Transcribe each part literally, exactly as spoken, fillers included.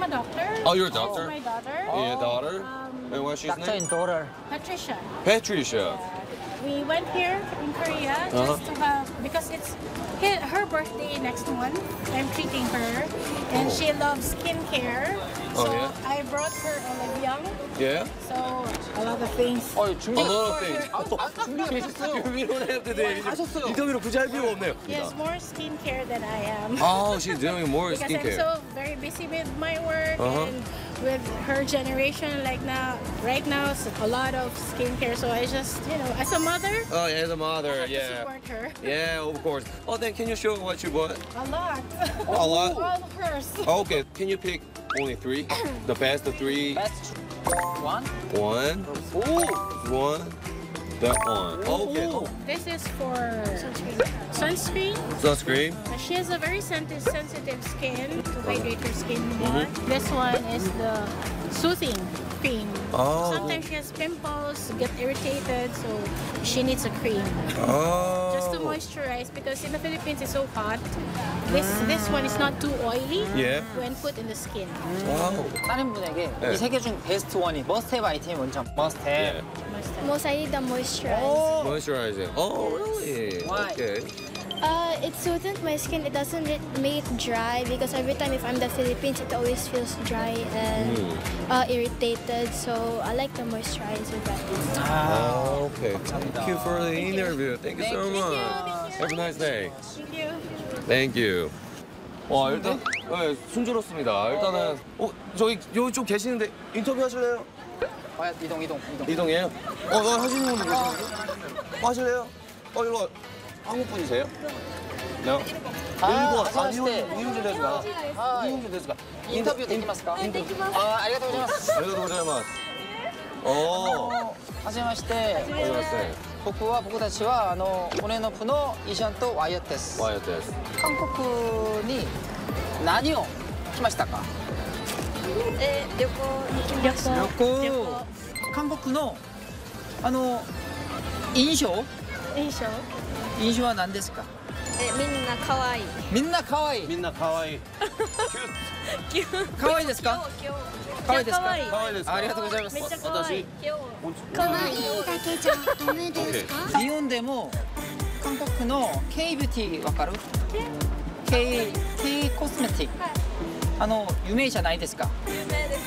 a doctor. Oh, you're a This is doctor? my daughter. Yeah, daughter. Um, And what's she's Doctor name? and daughter. Patricia. Patricia. We went here in Korea Uh-huh. just to have, because it's hi- her birthday next month. I'm treating her, and she loves skincare. Oh, So yeah? I brought her Olive Young. Yeah? So a lot of things. 어, 준비. A lot of things. 준비가 되셨어요. You don't have to do it. 하셨어요. 인터뷰로 굳이 할 필요가 없네요. She has more skincare than I am. Oh, she's doing more Because skincare. I'm so very busy with my work Uh-huh. and with her generation, like now, right now, it's a lot of skincare. So I just, you know, as a mother, Oh, yeah, the I mother, have to yeah. support her. Yeah, of course. Oh, then can you show what you bought? A lot. A lot? All hers. Okay, can you pick only three? The best of three? Best one. One, 오. one, that one. Okay. 오. This is for sunscreen. Sunscreen. Uh, She has a very senti- sensitive skin to hydrate her skin Mm-hmm. more. This one is the soothing cream. Oh. Sometimes she has pimples, get irritated, so she needs a cream. Oh. Just to moisturize, because in the Philippines it's so hot. This this one is not too oily Yeah. when put in the skin. Wow. 다른 분에게 네. 이 세 개 중 베스트 원이 머스트 해브 아이템이 뭔지 머스트 Yeah. 해브. Must have. Most I need the moisturize. 오. Moisturizing. Oh, really? Why? Okay. Uh, it soothes my skin. It doesn't it make it dry because every time if I'm in the Philippines, it always feels dry and Mm. uh, irritated. So I like the moisturizer better. Oh, okay. Thank you for the interview. Thank you so Thank you. much. Have a nice day. Thank you. Thank you. 와, 일단 네, 순조롭습니다. 일단은 어, 저기 여기 좀 계시는데 인터뷰 하실래요? 아, 이동 이동 이동. 이동이에요? 어, 어 하시는 분도 계시는데? 어, 하실래요? 어, 일로 와. 한국 분이세요? No? 아, 일본. 아, 하시마시테. 일본 일본ですか? はい。 일본ですか? インタビューできますか？ インタビュー。 あ、ありがとうございます。 ありがとうございます。おー。 はじめまして。 はじめまして。 僕は僕たちはあの骨のプのイシャンとワイヤです。 ワイヤです。 韓国に何を来ましたか？ え旅行に来ました。 旅行。韓国のあの印象？ 印象？ 印象は何ですか？ えみんな可愛い。 みんな可愛い。 みんな可愛い。 可愛いですか？可愛いですか？ 可愛い可愛いですか？ ありがとうございます。 めっちゃ可愛い。 可愛いだけじゃダメですか？ 日本でも韓国の K ビューティーわかる？ K K コスメティック。あの有名じゃないですか？ 有名です。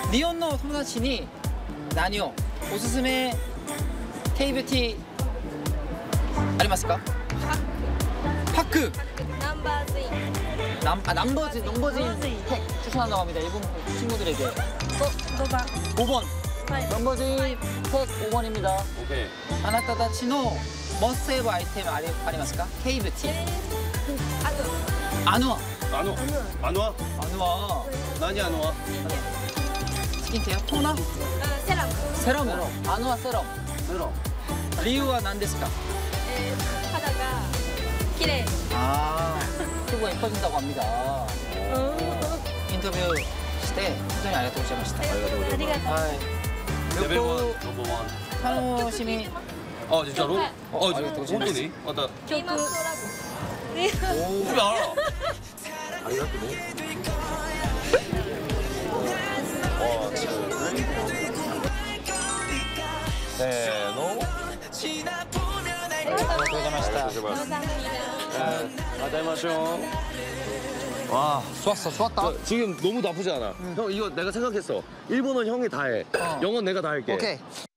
日本の友達に何をおすすめ K ビューティーありますか？パック。 ナンバーズイン。 남, 아, 남버진, 넘버진 팩 추천한다고 합니다. 일본 친구들에게. 오 번. 오 번. 네. 넘버진 팩 오 번입니다. 오케이. あなたたちのモストセーブアイテムありありますか？ K ビューティー。アヌア。 あの、あのはアヌア。 何あのはスキンケア？トーナー？ セラム。 セラム。アヌアセラム。 ゼロ。 理由は何ですか？ えー肌が綺麗。 아, 피부가 예뻐진다고 합니다. 인터뷰 시대 굉장히 아리가토 고자이마시타. ありがとう。 하이. 레벨 원, 旅 넘버 원. 行楽しみ 아, 진짜로? 네. 어, 아, 이거 진짜 혼돈이? 맞다. ケイマストラブ。 오, 그래 알아. 아리가또. 와, 세노. 아리가토 고자이마시타. 가자마쇼. 와, 좋았어, 좋았다. 저, 지금 너무 나쁘지 않아. 형, 이거 내가 생각했어. 일본어는 형이 다 해. 어. 영어는 내가 다 할게. 오케이.